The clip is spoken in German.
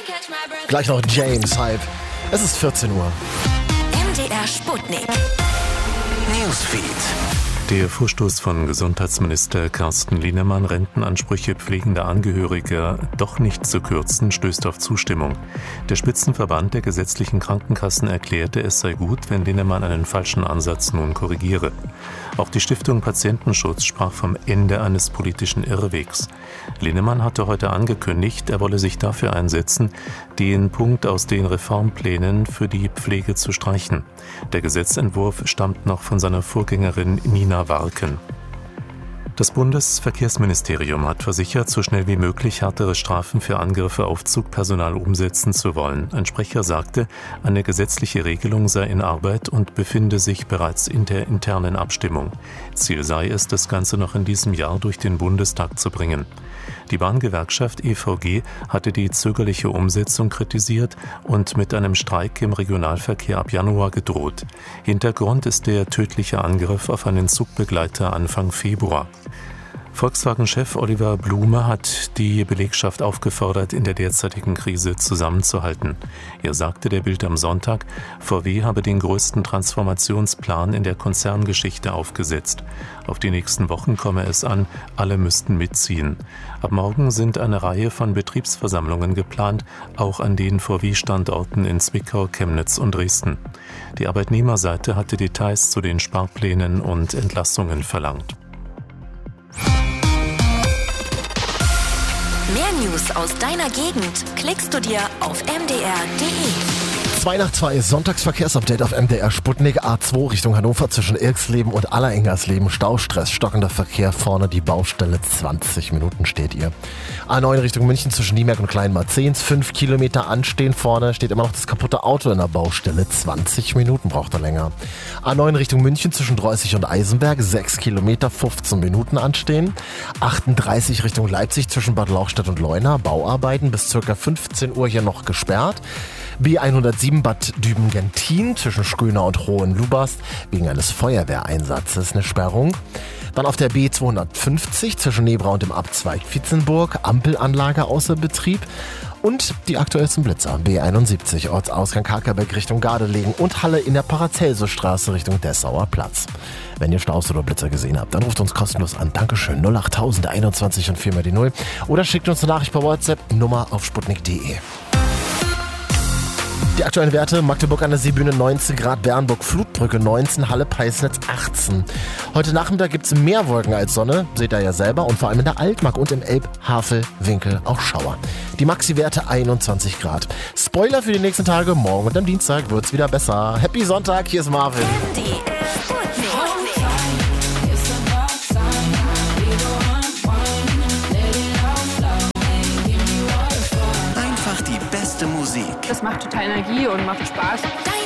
Gleich noch James Hype. Es ist 14 Uhr. MDR Sputnik. Newsfeed. Der Vorstoß von Gesundheitsminister Carsten Linnemann, Rentenansprüche pflegender Angehöriger doch nicht zu kürzen, stößt auf Zustimmung. Der Spitzenverband der gesetzlichen Krankenkassen erklärte, es sei gut, wenn Linnemann einen falschen Ansatz nun korrigiere. Auch die Stiftung Patientenschutz sprach vom Ende eines politischen Irrwegs. Linnemann hatte heute angekündigt, er wolle sich dafür einsetzen, den Punkt aus den Reformplänen für die Pflege zu streichen. Der Gesetzentwurf stammt noch von seiner Vorgängerin Nina Warken. Das Bundesverkehrsministerium hat versichert, so schnell wie möglich härtere Strafen für Angriffe auf Zugpersonal umsetzen zu wollen. Ein Sprecher sagte, eine gesetzliche Regelung sei in Arbeit und befinde sich bereits in der internen Abstimmung. Ziel sei es, das Ganze noch in diesem Jahr durch den Bundestag zu bringen. Die Bahngewerkschaft EVG hatte die zögerliche Umsetzung kritisiert und mit einem Streik im Regionalverkehr ab Januar gedroht. Hintergrund ist der tödliche Angriff auf einen Zugbegleiter Anfang Februar. Volkswagen-Chef Oliver Blume hat die Belegschaft aufgefordert, in der derzeitigen Krise zusammenzuhalten. Er sagte der Bild am Sonntag, VW habe den größten Transformationsplan in der Konzerngeschichte aufgesetzt. Auf die nächsten Wochen komme es an, alle müssten mitziehen. Ab morgen sind eine Reihe von Betriebsversammlungen geplant, auch an den VW-Standorten in Zwickau, Chemnitz und Dresden. Die Arbeitnehmerseite hatte Details zu den Sparplänen und Entlassungen verlangt. Mehr News aus deiner Gegend klickst du dir auf mdr.de. 2 nach 2 Sonntagsverkehrsupdate auf MDR Sputnik. A2 Richtung Hannover zwischen Irksleben und Allerengersleben. Staustress, stockender Verkehr vorne, die Baustelle 20 Minuten steht ihr. A9 Richtung München zwischen Niemerk und Kleinmarzens. 5 Kilometer anstehen vorne, steht immer noch das kaputte Auto in der Baustelle. 20 Minuten braucht er länger. A9 Richtung München zwischen Dreußig und Eisenberg. 6 Kilometer, 15 Minuten anstehen. 38 Richtung Leipzig zwischen Bad Lauchstädt und Leuna. Bauarbeiten bis ca. 15 Uhr hier noch gesperrt. B107 Bad Düben-Gentin zwischen Schköner und Hohenlubast wegen eines Feuerwehreinsatzes eine Sperrung. Dann auf der B250 zwischen Nebra und dem Abzweig Vietzenburg, Ampelanlage außer Betrieb. Und die aktuellsten Blitzer, B71 Ortsausgang Karkerbeck Richtung Gardelegen und Halle in der Paracelsusstraße Richtung Dessauer Platz. Wenn ihr Staus oder Blitzer gesehen habt, dann ruft uns kostenlos an. Dankeschön, 08000 21 und 4 mal die 0. Oder schickt uns eine Nachricht per WhatsApp, Nummer auf sputnik.de. Die aktuellen Werte: Magdeburg an der Seebühne 19 Grad, Bernburg Flutbrücke 19, Halle Peisnitz 18. Heute Nachmittag gibt es mehr Wolken als Sonne, seht ihr ja selber, und vor allem in der Altmark und im Elb-Havel-Winkel auch Schauer. Die Maxi-Werte 21 Grad. Spoiler für die nächsten Tage: morgen und am Dienstag wird's wieder besser. Happy Sonntag, hier ist Marvin. Einfach die beste Musik. Das macht total Energie und macht Spaß.